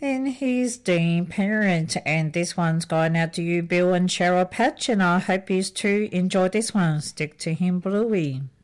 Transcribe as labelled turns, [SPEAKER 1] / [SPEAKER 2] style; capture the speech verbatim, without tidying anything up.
[SPEAKER 1] And he's Dean Parent, and this one's going out to you, Bill and Cheryl Patch, and I hope you two enjoy this one. Stick to him, Bluey.